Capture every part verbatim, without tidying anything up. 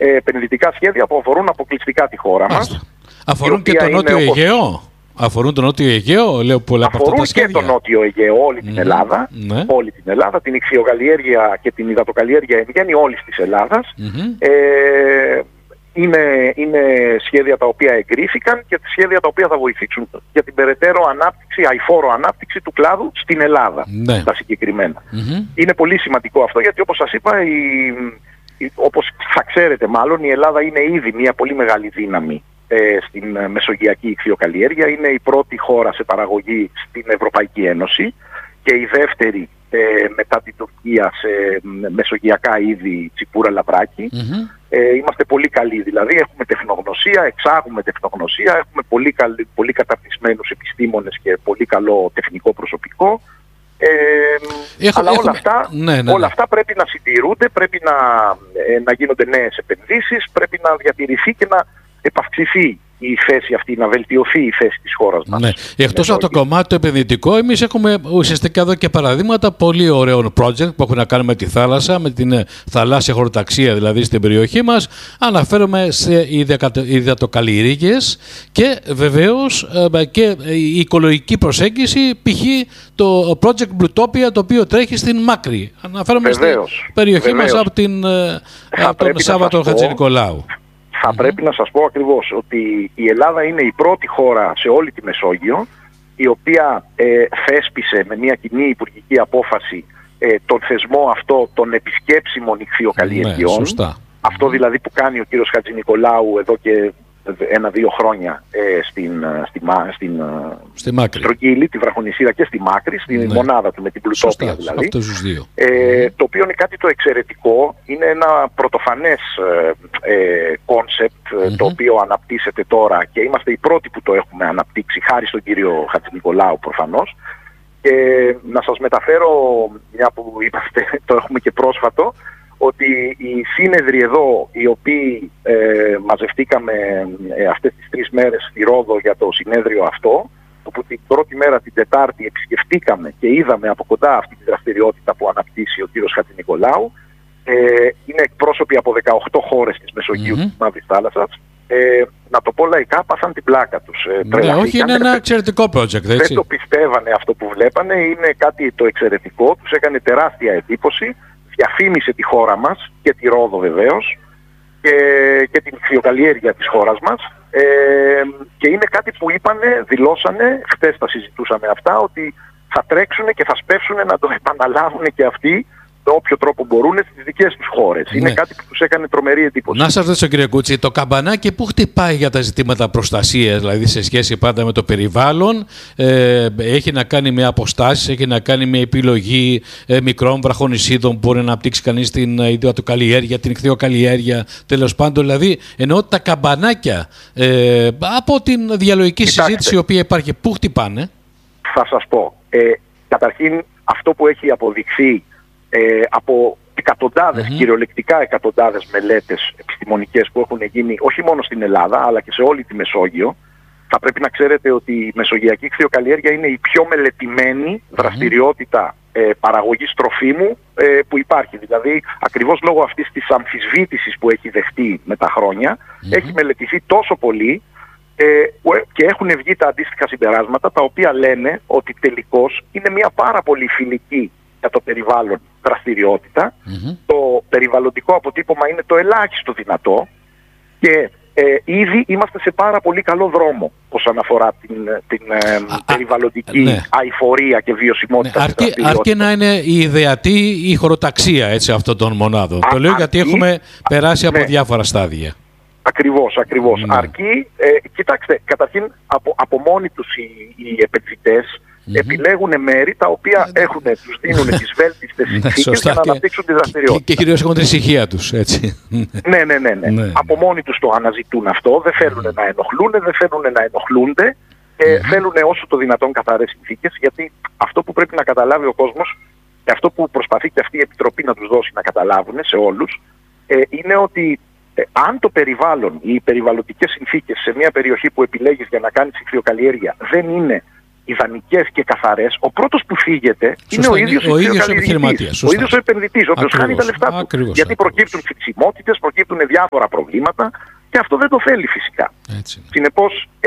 ε, επενδυτικά σχέδια που αφορούν αποκλειστικά τη χώρα μας. Αφορούν και το Νότιο είναι, Αιγαίο. Όπως... Αφορούν το Νότιο Αιγαίο, λέω πολλά από αυτά τα σχέδια. Αφορούν και το Νότιο Αιγαίο, όλη την mm, Ελλάδα, ναι. όλη την Ελλάδα, την ιξιοκαλλιέργεια και την υδατοκαλλιέργεια εν γέννη όλης της Ελλάδας. Mm-hmm. Ε, είναι, είναι σχέδια τα οποία εγκρίθηκαν και σχέδια τα οποία θα βοηθήσουν για την περαιτέρω ανάπτυξη, αειφόρο ανάπτυξη του κλάδου στην Ελλάδα, ναι. τα συγκεκριμένα. Mm-hmm. Είναι πολύ σημαντικό αυτό γιατί όπως σας είπα, η, η, όπως θα ξέρετε μάλλον, η Ελλάδα είναι ήδη μια πολύ μεγάλη δύναμη στην μεσογειακή ιξιοκαλλιέργεια. Είναι η πρώτη χώρα σε παραγωγή στην Ευρωπαϊκή Ένωση και η δεύτερη ε, μετά την Τουρκία σε μεσογειακά είδη τσιπούρα λαβράκι. Mm-hmm. Ε, είμαστε πολύ καλοί δηλαδή, έχουμε τεχνογνωσία, εξάγουμε τεχνογνωσία, έχουμε πολύ, καλ, πολύ καταρτισμένους επιστήμονες και πολύ καλό τεχνικό προσωπικό. Ε, Έχω, αλλά έχουμε... όλα, αυτά, ναι, ναι, ναι. όλα αυτά πρέπει να συντηρούνται, πρέπει να, ε, να γίνονται νέες επενδύσεις, πρέπει να διατηρηθεί και να επαυξηθεί η θέση αυτή, να βελτιωθεί η θέση της χώρας μας. Ναι. Εκτός από το κομμάτι το επενδυτικό, εμείς έχουμε ουσιαστικά εδώ και παραδείγματα πολύ ωραίων project που έχουν να κάνουν με τη θάλασσα, με την θαλάσσια χωροταξία δηλαδή στην περιοχή μας. Αναφέρομαι σε υδατοκαλλιέργειες και βεβαίως και η οικολογική προσέγγιση, π.χ. το project Bluetopia το οποίο τρέχει στην Μάκρη. Αναφέρομαι βεβαίως, στην περιοχή βεβαίως. μας από, την, από τον Σάββατο Χατζηνικολάου. Θα mm-hmm. πρέπει να σας πω ακριβώς ότι η Ελλάδα είναι η πρώτη χώρα σε όλη τη Μεσόγειο η οποία ε, θέσπισε με μια κοινή υπουργική απόφαση ε, τον θεσμό αυτό των επισκέψιμων ιξιοκαλλιεργειών. Ναι, αυτό δηλαδή που κάνει ο κύριος Χατζηνικολάου εδώ και ένα-δύο χρόνια ε, στην, στην, στην, στη Μάκρη. Στρογγύλη, τη Βραχονησίδα και στη Μάκρη, στη ναι. μονάδα του με την Πλουτόπια δηλαδή. Δύο. Ε, το οποίο είναι κάτι το εξαιρετικό, είναι ένα πρωτοφανές κόνσεπτ ε, ε, mm-hmm. το οποίο αναπτύσσεται τώρα και είμαστε οι πρώτοι που το έχουμε αναπτύξει χάρη στον κύριο Χατζηνικολάου προφανώς. Και να σας μεταφέρω, μια που είπατε, το έχουμε και πρόσφατο, ότι οι σύνεδροι εδώ, οι οποίοι ε, μαζευτήκαμε ε, αυτές τις τρεις μέρες στη Ρόδο για το συνέδριο αυτό, όπου την πρώτη μέρα, την Τετάρτη, επισκεφτήκαμε και είδαμε από κοντά αυτή τη δραστηριότητα που αναπτύσσει ο κύριος Χατζηνικολάου. Ε, είναι εκπρόσωποι από δεκαοκτώ χώρες της Μεσογείου mm-hmm. της Μαύρης Θάλασσας. Ε, να το πω λαϊκά, πάθαν την πλάκα τους. Ε, ναι, όχι, είναι ένα εξαιρετικό project, έτσι. Δεν το πιστεύανε αυτό που βλέπανε, είναι κάτι το εξαιρετικό, τους έκανε τεράστια εντύπωση. Διαφήμισε τη χώρα μας και τη Ρόδο βεβαίως και, και την ιξιοκαλλιέργεια της χώρας μας ε, και είναι κάτι που είπανε, δηλώσανε, χτες τα συζητούσαμε αυτά, ότι θα τρέξουν και θα σπεύσουν να το επαναλάβουν και αυτοί με όποιο τρόπο μπορούν στις δικές τους χώρες. Ναι. Είναι κάτι που τους έκανε τρομερή εντύπωση. Να σας ρωτήσω κύριε Κούτσι, το καμπανάκι που χτυπάει για τα ζητήματα προστασίας, δηλαδή σε σχέση πάντα με το περιβάλλον, ε, έχει να κάνει με αποστάσεις, έχει να κάνει με επιλογή ε, μικρών βραχονησίδων που μπορεί να αναπτύξει κανείς την υδατοκαλλιέργεια, την ιχθυοκαλλιέργεια, τέλος πάντων. Δηλαδή, εννοώ τα καμπανάκια ε, από την διαλογική Κοιτάξτε, συζήτηση η οποία υπάρχει, πού χτυπάνε? Θα σας πω. Ε, καταρχήν, αυτό που έχει αποδειχθεί Ε, από εκατοντάδες, mm-hmm. κυριολεκτικά εκατοντάδες μελέτες επιστημονικές που έχουν γίνει όχι μόνο στην Ελλάδα αλλά και σε όλη τη Μεσόγειο. Θα πρέπει να ξέρετε ότι η μεσογειακή ιχθυοκαλλιέργεια είναι η πιο μελετημένη mm-hmm. δραστηριότητα ε, παραγωγής τροφίμου ε, που υπάρχει. Δηλαδή ακριβώς λόγω αυτής της αμφισβήτησης που έχει δεχτεί με τα χρόνια mm-hmm. έχει μελετηθεί τόσο πολύ ε, και έχουν βγει τα αντίστοιχα συμπεράσματα τα οποία λένε ότι τελικώς είναι μια πάρα πολύ φιλική για το περιβάλλον δραστηριότητα. Mm-hmm. Το περιβαλλοντικό αποτύπωμα είναι το ελάχιστο δυνατό και ε, ήδη είμαστε σε πάρα πολύ καλό δρόμο όσον αφορά την, την ε, α, περιβαλλοντική ναι. αειφορία και βιωσιμότητα. Ναι, αρκεί, αρκεί να είναι η ιδεατή η χωροταξία έτσι, αυτών των μονάδων. Α, το λέω αρκεί, γιατί έχουμε περάσει από ναι. διάφορα στάδια. Ακριβώς, ακριβώς. Ναι. Αρκεί, ε, κοιτάξτε, καταρχήν από, από μόνοι τους οι, οι επενδυτές Mm-hmm. επιλέγουν μέρη τα οποία έχουν, τους δίνουν τις βέλτιστες συνθήκες για να αναπτύξουν τη δραστηριότητα. Και, και κυρίως έχουν την ησυχία τους, έτσι. ναι, ναι, ναι, ναι. ναι. Από μόνοι τους το αναζητούν αυτό, δεν θέλουν mm-hmm. να ενοχλούν, δεν θέλουν να ενοχλούνται, ε, mm-hmm. θέλουν όσο το δυνατόν καθαρές συνθήκες, γιατί αυτό που πρέπει να καταλάβει ο κόσμος και αυτό που προσπαθεί και αυτή η Επιτροπή να τους δώσει να καταλάβουν σε όλους, ε, είναι ότι ε, αν το περιβάλλον, οι περιβαλλοντικές συνθήκες σε μια περιοχή που επιλέγεις για να κάνεις ιχθυοκαλλιέργεια δεν είναι ιδανικές και καθαρές, ο πρώτος που φύγεται είναι ο ίδιος ο επιχειρηματίας, ο ίδιος ο επενδυτής, ο οποίος χάνει τα λεφτά του. Ακριβώς, γιατί προκύπτουν φυξιμότητες, προκύπτουν διάφορα προβλήματα και αυτό δεν το θέλει φυσικά. Συνεπώς, ε,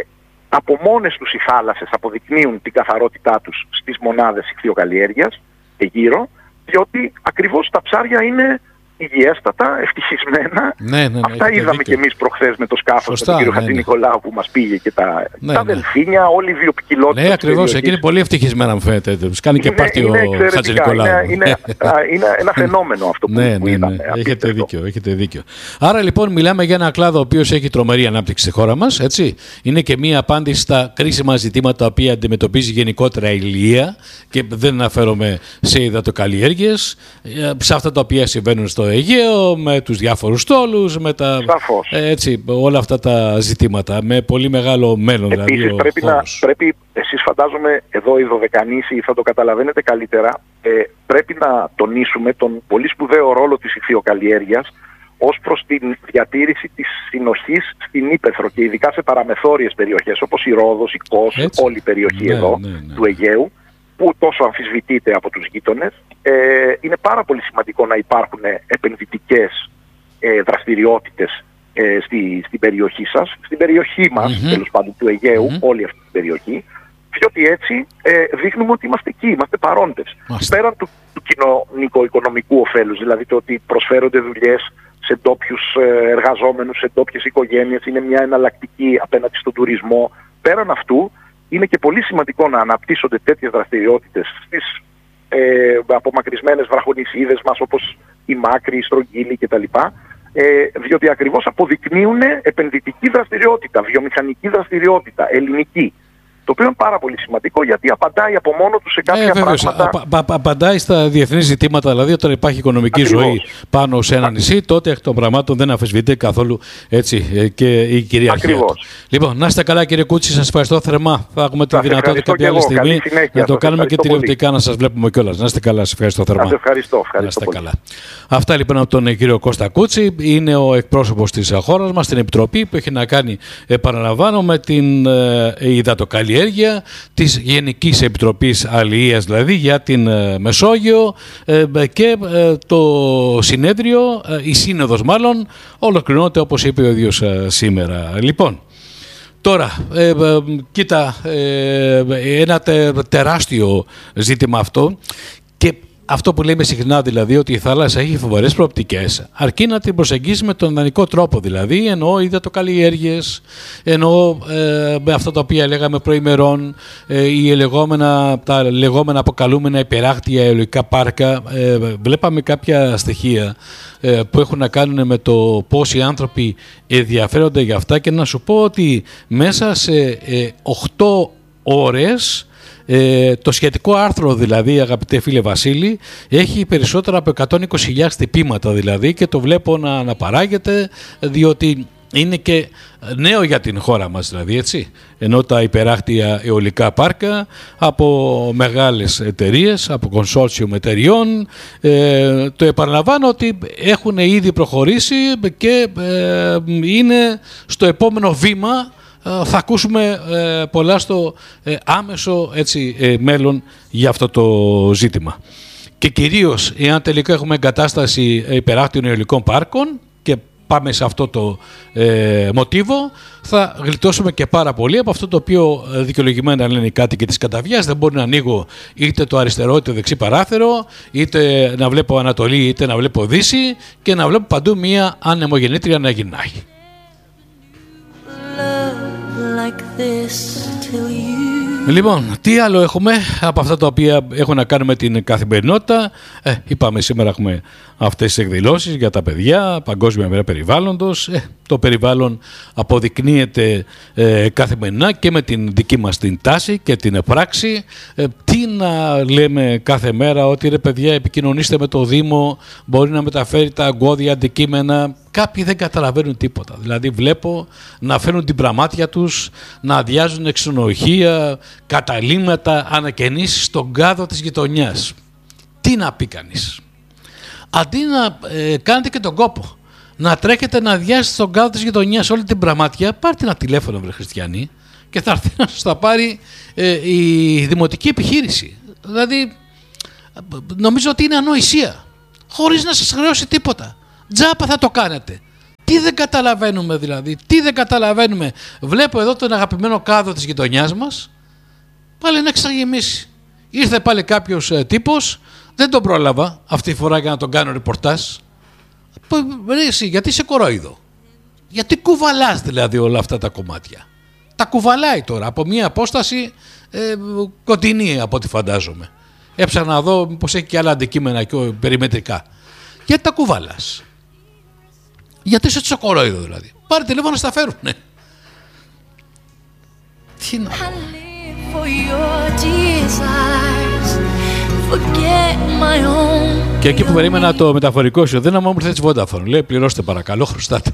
από μόνες τους οι θάλασσες αποδεικνύουν την καθαρότητά τους στις μονάδες ιχθυοκαλλιέργειας και γύρω, διότι ακριβώς τα ψάρια είναι υγιέστατα, ευτυχισμένα. Ναι, ναι, ναι, αυτά είδαμε κι εμείς προχθές με το σκάφος με τον κύριο ναι, Χατζη Νικολάου ναι. που μας πήγε και τα, ναι, τα ναι. δελφίνια, όλη η βιοποικιλότητα. Ναι, ακριβώς. Εκεί είναι πολύ ευτυχισμένα μου φαίνεται. Τους κάνει και πάρτι ο Χατζη Νικολάου. Είναι, είναι, είναι ένα φαινόμενο αυτό που, ναι, που ναι, είδαμε. Ναι. Έχετε δίκιο, έχετε δίκιο. Άρα λοιπόν μιλάμε για ένα κλάδο ο οποίος έχει τρομερή ανάπτυξη στη χώρα μας. Έτσι. Είναι και μία απάντηση στα κρίσιμα ζητήματα τα οποία αντιμετωπίζει γενικότερα η Ηλία και δεν αναφέρομαι σε υδατοκαλλιέργειες, σε αυτά τα οποία συμβαίνουν στο Αιγαίο, με τους διάφορους στόλους, με τα, έτσι, όλα αυτά τα ζητήματα, με πολύ μεγάλο μέλλον. Επίσης, δηλαδή, πρέπει, να, πρέπει, εσείς φαντάζομαι, εδώ οι Δωδεκανήσοι θα το καταλαβαίνετε καλύτερα, ε, πρέπει να τονίσουμε τον πολύ σπουδαίο ρόλο της ιχθυοκαλλιέργειας ως προς την διατήρηση της συνοχής στην ύπαιθρο και ειδικά σε παραμεθόριες περιοχές όπως η Ρόδος, η Κos, έτσι. Όλη η περιοχή ναι, εδώ ναι, ναι. του Αιγαίου, που τόσο αμφισβητείται από τους γείτονες. Ε, είναι πάρα πολύ σημαντικό να υπάρχουν επενδυτικές ε, δραστηριότητες ε, στη, στην περιοχή σας, στην περιοχή μας, mm-hmm. τέλος πάντων του Αιγαίου, mm-hmm. όλη αυτή την περιοχή, διότι έτσι ε, δείχνουμε ότι είμαστε εκεί, είμαστε παρόντες. Μάλιστα. Πέραν του, του κοινωνικο-οικονομικού ωφέλους, δηλαδή το ότι προσφέρονται δουλειές σε ντόπιους ε, εργαζόμενους, σε ντόπιες οικογένειες, είναι μια εναλλακτική απέναντι στον τουρισμό. Πέραν αυτού, είναι και πολύ σημαντικό να αναπτύσσονται τέτοιες δραστηριότητες στις ε, απομακρυσμένες βραχονησίδες μας όπως η Μάκρη, η Στρογγύλη κτλ. Ε, διότι ακριβώς αποδεικνύουν επενδυτική δραστηριότητα, βιομηχανική δραστηριότητα, ελληνική. Το οποίο είναι πάρα πολύ σημαντικό γιατί απαντάει από μόνο του σε κάποια ε, πράγματα. Απα, απα, απαντάει στα διεθνή ζητήματα, δηλαδή όταν υπάρχει οικονομική ακριβώς. Ζωή πάνω σε ένα νησί, τότε εκ των πραγμάτων δεν αμφισβητείται καθόλου έτσι και η κυριαρχία του. Λοιπόν, να είστε καλά κύριε Κούτση, σας ευχαριστώ θερμά. Θα έχουμε τη δυνατότητα κάποια άλλη στιγμή να το κάνουμε και τηλεοπτικά να σας βλέπουμε κιόλας. Να είστε καλά, σας ευχαριστώ θερμά. Σας ευχαριστώ, ευχαριστώ πολύ. Καλά. Αυτά λοιπόν από τον κύριο Κώστα Κούτση, είναι ο εκπρόσωπος της χώρας μας στην Επιτροπή που έχει να κάνει, επαναλαμβάνω, με την ε, υδατοκαλλιέργεια της Γενικής Επιτροπής Αλληλείας, δηλαδή για την ε, Μεσόγειο ε, και ε, το συνέδριο, ε, η σύνοδος μάλλον, ολοκληρώνεται όπως είπε ο ίδιος ε, σήμερα. Λοιπόν, τώρα, ε, ε, κοίτα, ε, ένα τε, τεράστιο ζήτημα αυτό και αυτό που λέμε συχνά δηλαδή ότι η θάλασσα έχει φοβερές προοπτικές αρκεί να την προσεγγίσει με τον ιδανικό τρόπο, δηλαδή εννοώ υδατοκαλλιέργειες, εννοώ ε, με αυτά τα οποία λέγαμε προημερών, ε, οι λεγόμενα, τα λεγόμενα αποκαλούμενα υπεράχτια αεολικά πάρκα. Ε, βλέπαμε κάποια στοιχεία ε, που έχουν να κάνουν με το πώς οι άνθρωποι ενδιαφέρονται για αυτά και να σου πω ότι μέσα σε ε, οκτώ ώρες Ε, το σχετικό άρθρο δηλαδή, αγαπητέ φίλε Βασίλη, έχει περισσότερα από εκατόν είκοσι χιλιάδες τυπήματα δηλαδή και το βλέπω να αναπαράγεται διότι είναι και νέο για την χώρα μας δηλαδή, έτσι. Ενώ τα υπεράχτια αιωλικά πάρκα από μεγάλες εταιρείες, από consortium εταιριών, ε, το επαναλαμβάνω ότι έχουν ήδη προχωρήσει και ε, είναι στο επόμενο βήμα. Θα ακούσουμε ε, πολλά στο ε, άμεσο έτσι, ε, μέλλον για αυτό το ζήτημα. Και κυρίως, εάν τελικά έχουμε εγκατάσταση υπεράχτιων αιωλικών πάρκων και πάμε σε αυτό το ε, μοτίβο, θα γλιτώσουμε και πάρα πολύ από αυτό το οποίο δικαιολογημένα λένε οι κάτοικοι της Καταβιάς. Δεν μπορεί να ανοίγω είτε το αριστερό είτε το δεξί παράθυρο, είτε να βλέπω Ανατολή είτε να βλέπω Δύση και να βλέπω παντού μία ανεμογεννήτρια να γυρνάει. Λοιπόν, τι άλλο έχουμε από αυτά τα οποία έχουν να κάνουν με την καθημερινότητα. Ε, είπαμε σήμερα έχουμε αυτές τις εκδηλώσεις για τα παιδιά, Παγκόσμια Μέρα Περιβάλλοντος. Ε, το περιβάλλον αποδεικνύεται ε, καθημερινά και με την δική μας την τάση και την πράξη. Ε, τι να λέμε κάθε μέρα, ότι ρε παιδιά επικοινωνήστε με το Δήμο, μπορεί να μεταφέρει τα αγκώδια αντικείμενα. Κάποιοι δεν καταλαβαίνουν τίποτα. Δηλαδή βλέπω να φέρνουν την πραμάτια τους, να αδειάζουν ξενοδοχεία, καταλήμματα, ανακαινήσεις στον κάδο της γειτονιάς. Τι να πει κανείς. Αντί να ε, κάνετε και τον κόπο, να τρέχετε να αδειάσετε στον κάδο της γειτονιάς όλη την πραμάτια, πάρτε ένα τηλέφωνο βρε χριστιανοί και θα έρθει να σας τα πάρει ε, η δημοτική επιχείρηση. Δηλαδή, νομίζω ότι είναι ανοησία, χωρίς να σας χρεώσει τίποτα. Τζάπα θα το κάνετε. Τι δεν καταλαβαίνουμε δηλαδή, τι δεν καταλαβαίνουμε. Βλέπω εδώ τον αγαπημένο κάδο της γειτονιάς μας, πάλι να εξαγεμίσει. Ήρθε πάλι κάποιος ε, τύπος, δεν τον πρόλαβα αυτή τη φορά για να τον κάνω ρεπορτάζ. Ρε εσύ, γιατί είσαι κορόιδο? Γιατί κουβαλάς δηλαδή όλα αυτά τα κομμάτια? Τα κουβαλάει τώρα από μια απόσταση ε, κοντινή από ό,τι φαντάζομαι. Έψανα να δω πως έχει και άλλα αντικείμενα και περιμετρικά. Γιατί τα κουβαλάς? Γιατί είσαι τσοκορόιδο δηλαδή? Πάρε τηλέφωνο να στα φέρουνε. Τι να πω. Και εκεί που περίμενα το μεταφορικό σου, δεν μου ήρθε της Vodafone. Λέει πληρώστε παρακαλώ, χρωστάτε.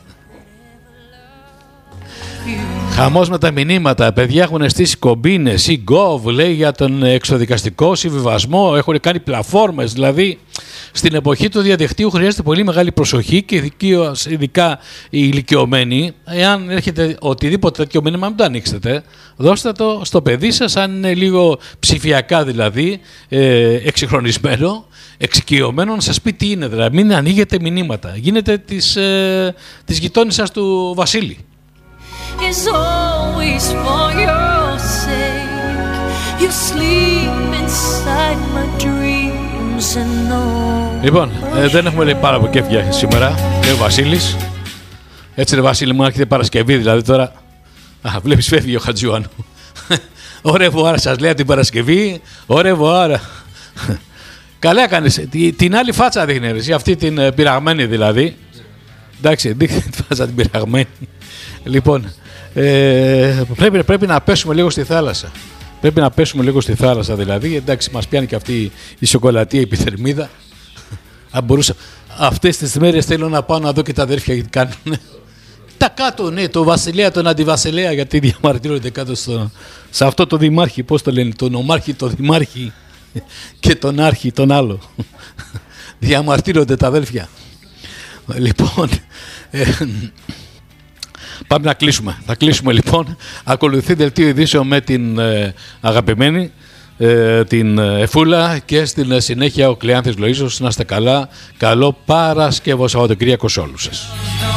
Χαμός με τα μηνύματα. Παιδιά έχουν στήσει κομπίνες ή γκοβ, λέει, για τον εξοδικαστικό συμβιβασμό. Έχουν κάνει πλατφόρμες. Δηλαδή, στην εποχή του διαδικτύου χρειάζεται πολύ μεγάλη προσοχή και ειδικά οι ηλικιωμένοι. Εάν έρχεται οτιδήποτε τέτοιο μήνυμα, μην το ανοίξετε. Δώστε το στο παιδί σας, αν είναι λίγο ψηφιακά δηλαδή, ε, εξυγχρονισμένο, εξοικειωμένο, να σας πει τι είναι. Δηλαδή, μην ανοίγετε μηνύματα. Γίνετε της, ε, της γειτόνισσας του Βασίλη. Is always for your sake. You sleep inside my dreams and know. Λοιπόν, ε, δεν έχουμε λέει πάρα από κέφια σήμερα, λέει ο Βασίλης. Έτσι ρε Βασίλη μου, έρχεται Παρασκευή δηλαδή τώρα. Α, βλέπεις φεύγει ο Χατζιωάννου. Ωραία βουάρα σας λέει την Παρασκευή. Ωραία βουάρα. Καλά έκανες. Την άλλη φάτσα δείχνει, αυτή την πειραγμένη δηλαδή. Εντάξει, δείχνει τη φάτσα την πειραγμένη. Λοιπόν, ε, πρέπει, πρέπει να πέσουμε λίγο στη θάλασσα. Πρέπει να πέσουμε λίγο στη θάλασσα δηλαδή. Εντάξει, μας πιάνει και αυτή η σοκολατία, η επιθερμίδα. Αν μπορούσα. Αυτές τις μέρες θέλω να πάω να δω και τα αδέρφια γιατί κάνουν. Τα κάτω, ναι, το βασιλέα, τον αντιβασιλέα, γιατί διαμαρτύρονται κάτω στο, σε αυτό το δημάρχη. Πώς το λένε, τον ομάρχη, τον δημάρχη και τον άρχη, τον άλλο. Διαμαρτύρονται τα αδέρφια. Λοιπόν. Ε, Πάμε να κλείσουμε. Θα κλείσουμε λοιπόν. Ακολουθεί δελτίο ειδήσεων με την ε, αγαπημένη, ε, την Εφούλα και στην συνέχεια ο Κλεάνθης Λοΐζος. Να είστε καλά. Καλό Παρασκευό Σαββατοκύριακο σε όλους σας.